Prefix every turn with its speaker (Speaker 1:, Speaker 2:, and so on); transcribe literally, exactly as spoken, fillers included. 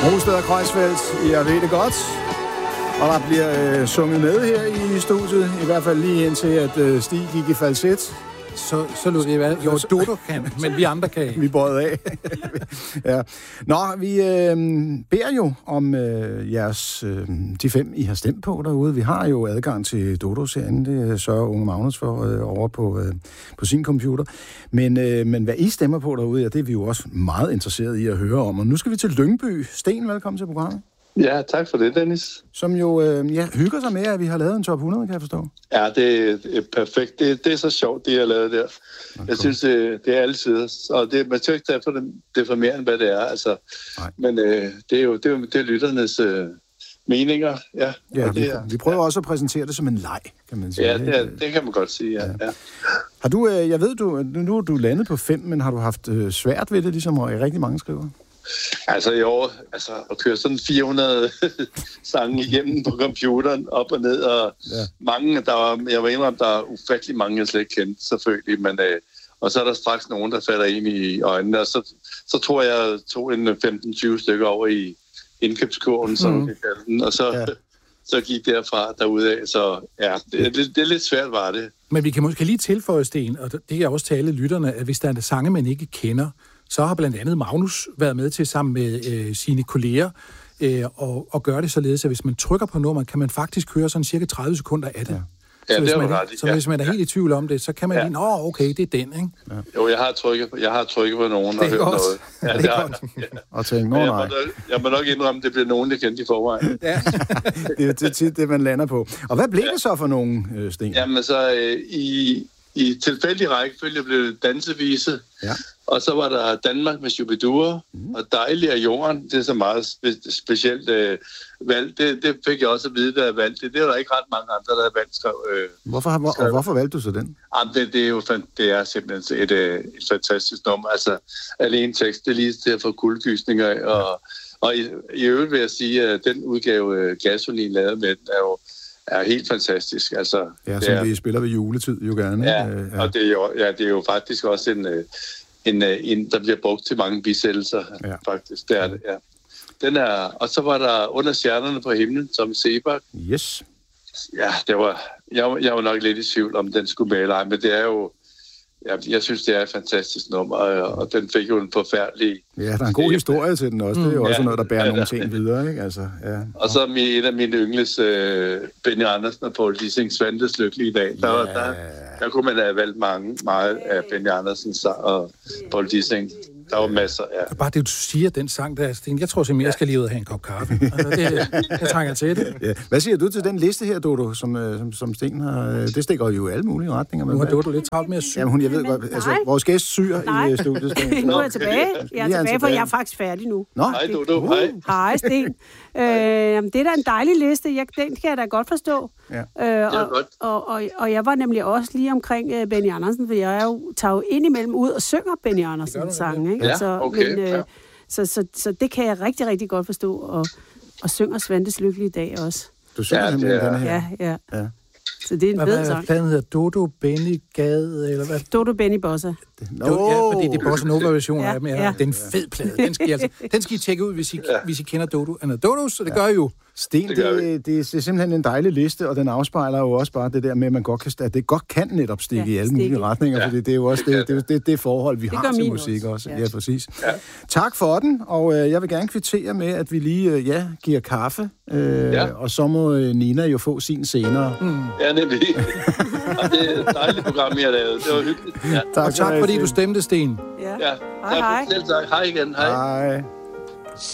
Speaker 1: Rosted og Kreuzfeldt, jeg ved det godt. Og der bliver øh, sunget med her i studiet, i hvert fald lige indtil, at øh, Stig gik i falset.
Speaker 2: Så, så lød det hvad? Jo, Dodo kan, men vi andre kan ikke.
Speaker 1: Vi bøjede af. Ja. Nå, vi øh, beder jo om øh, jeres, øh, de fem, I har stemt på derude. Vi har jo adgang til Dodo-serien, det sørger Unge Magnus for øh, over på, øh, på sin computer. Men, øh, men hvad I stemmer på derude, ja, det er vi jo også meget interesseret i at høre om. Og nu skal vi til Lyngby. Sten, velkommen til programmet.
Speaker 3: Ja, tak for det, Dennis.
Speaker 1: Som jo øh, ja, hygger sig med, at vi har lavet en top hundrede, kan jeg forstå.
Speaker 3: Ja, det er, det er perfekt. Det, det er så sjovt, det jeg har lavet der. Okay. Jeg synes, det, det er altid. Og det, man tør ikke tage for det, det for mere, end hvad det er. Altså, men øh, det er jo det er, det er lytternes øh, meninger. Ja,
Speaker 1: ja
Speaker 3: det
Speaker 1: vi,
Speaker 3: er,
Speaker 1: vi prøver ja. også at præsentere det som en leg, kan man sige.
Speaker 3: Ja, det, er, det kan man godt sige, ja. ja. ja.
Speaker 1: Har du, øh, jeg ved, du, nu er du landet på fem, men har du haft øh, svært ved det, ligesom rigtig mange skriver?
Speaker 3: Altså i år, altså at køre sådan fire hundrede sange igennem på computeren, op og ned, og ja. mange, der var, jeg var indrømme, der er ufattelig mange, jeg slet ikke kendte, selvfølgelig, men øh, og så er der straks nogen, der falder ind i øjnene, og så, så tror jeg, jeg tog en femten tyve stykker over i indkøbskurven, som mm. vi kalder den, og så, ja. så gik derfra derudad, så ja, det, det, det er lidt svært, var det.
Speaker 2: Men vi kan måske lige tilføje, Sten, og det kan jeg også til alle lytterne, at hvis der er sange, man ikke kender, så har blandt andet Magnus været med til sammen med øh, sine kolleger øh, og, og gøre det således, at hvis man trykker på nummer, kan man faktisk høre sådan cirka tredive sekunder af det. Ja.
Speaker 3: Ja,
Speaker 2: så hvis
Speaker 3: det
Speaker 2: man,
Speaker 3: ret i.
Speaker 2: så hvis man er helt i tvivl om det, så kan man ja. lige, åh, okay, det er den, ikke? Ja.
Speaker 3: Jo, jeg har trykket på, jeg har trykket på nogen og hørt
Speaker 2: godt.
Speaker 3: noget. Ja,
Speaker 2: det er godt.
Speaker 3: Ja.
Speaker 1: Og tænkt, nå, nej.
Speaker 3: Jeg må, nok, jeg må nok indrømme, at det bliver nogen, der kendte i forvejen.
Speaker 2: Ja.
Speaker 1: Det er tit det, man lander på. Og hvad blev ja. det så for nogen, øh, Sten?
Speaker 3: Jamen så øh, i, i tilfældig rækkefølge blev det dansevise. Ja. Og så var der Danmark med Shubidua, mm. og Dejlig af jorden. Det er så meget spe- specielt øh, valgt. Det, det fik jeg også at vide, da jeg valgte det. Det er der ikke ret mange andre, der har valgt. Skrev, øh,
Speaker 1: hvorfor, hvor, og hvorfor valgte du så den?
Speaker 3: Jamen, det, det, er jo det er simpelthen et, et, et fantastisk nummer. Altså, alene tekst, det er lige til at få kuldegysninger. Ja. Og, og i, i øvrigt vil jeg sige, at den udgave, Gasolin lavede med den, er jo er helt fantastisk. Altså,
Speaker 1: ja, som er, vi spiller ved juletid jo gerne.
Speaker 3: Ja, ja. og det er jo, ja, det er jo faktisk også en... En, en, der bliver brugt til mange bisættelser, ja. faktisk. Det er det, ja. Den er, og så var der Under stjernerne på himlen, som Sebak.
Speaker 1: Yes.
Speaker 3: Ja, det var, jeg, jeg var nok lidt i tvivl, om den skulle male, men det er jo, jeg, jeg synes, det er et fantastisk nummer, og, og den fik jo en forfærdelig...
Speaker 1: Ja, der er en god historie til den også. Det er jo mm. også ja, noget, der bærer ja, nogle ting videre, ikke? Altså, ja.
Speaker 3: Og så en af mine yndlings, uh, Benny Andersen og Paul Dissing, Svantes Lykkelige dag. Der, yeah. der, der kunne man have valgt mange, meget af Benny Andersen og Paul Dissing. Der var masser, ja.
Speaker 2: Det er bare det, du siger, den sang der, Sten. Jeg tror simpelthen, jeg skal lige ud og have en kop kaffe. Altså, det, jeg trænger til det.
Speaker 1: Ja. Hvad siger du til den liste her, Dodo, som, som, som Sten har? Det stikker jo i alle mulige retninger.
Speaker 2: Nu har Dodo lidt travlt med at sy.
Speaker 1: Jamen, hun, jeg ved godt, altså, vores gæst syr nej. i studiet.
Speaker 4: Nu er jeg tilbage. Jeg er tilbage, for jeg er faktisk færdig nu.
Speaker 3: Nå. Hej, Dodo. Uh. Hej.
Speaker 4: Hej, Sten. Øh, det er da en dejlig liste. Jeg, den kan jeg da godt forstå.
Speaker 3: Ja.
Speaker 4: Øh, og,
Speaker 3: godt.
Speaker 4: Og, og, og jeg var nemlig også lige omkring uh, Benny Andersen, for jeg er jo, tager jo indimellem ud og synger Benny Andersens sang. Ikke?
Speaker 3: Ja,
Speaker 4: så,
Speaker 3: okay.
Speaker 4: Men, øh,
Speaker 3: ja.
Speaker 4: så, så, så det kan jeg rigtig, rigtig godt forstå, og, og synger Svantes Lykkelige dag også.
Speaker 1: Du synger
Speaker 3: ja,
Speaker 1: nemlig den her?
Speaker 4: Ja, ja.
Speaker 1: ja.
Speaker 4: Så det er en
Speaker 2: hvad,
Speaker 4: fed
Speaker 2: hvad
Speaker 4: sang.
Speaker 2: Hvad hedder Dodo, Benny, Gade, eller hvad?
Speaker 4: Dodo, Benny, Bossa.
Speaker 2: No. Ja, fordi det er Bossa Nova-versioner ja, af dem. Ja.
Speaker 4: Ja.
Speaker 2: Den fed plade. Den skal I, altså, den skal I tjekke ud, hvis I, ja. hvis I kender Dodo. Eller Dodo, så det ja. gør I jo.
Speaker 1: Sten, det, det, det, det er simpelthen en dejlig liste, og den afspejler jo også bare det der med, at man godt kan, at det godt kan netop stikke ja, i alle mulige retninger, ja. fordi det er jo også det, det, det, det forhold, vi det har til musik også. også. Ja. ja, præcis. Ja. Tak for den, og øh, jeg vil gerne kvittere med, at vi lige øh, ja, giver kaffe, øh, ja. og så må øh, Nina jo få sin senere.
Speaker 3: Mm. Ja, nemlig. Og det er et dejligt program, I har lavet. Det var hyggeligt. Ja.
Speaker 2: Tak, og tak fordi du stemte, Sten.
Speaker 4: Ja.
Speaker 3: Ja.
Speaker 4: Hej, hej.
Speaker 3: Selv tak. Hej igen. Hej.
Speaker 1: Hej.